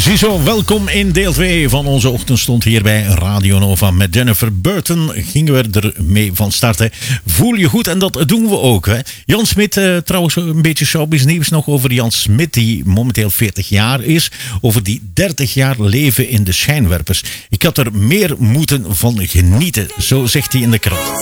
Ziezo, welkom in deel 2 van onze ochtendstond hier bij Radio Nova. Met Jennifer Burton gingen we ermee van starten. Voel je goed en dat doen we ook. Hè? Jan Smit, trouwens een beetje showbiz nieuws nog over Jan Smit, die momenteel 40 jaar is. Over die 30 jaar leven in de schijnwerpers. Ik had er meer moeten van genieten, zo zegt hij in de krant.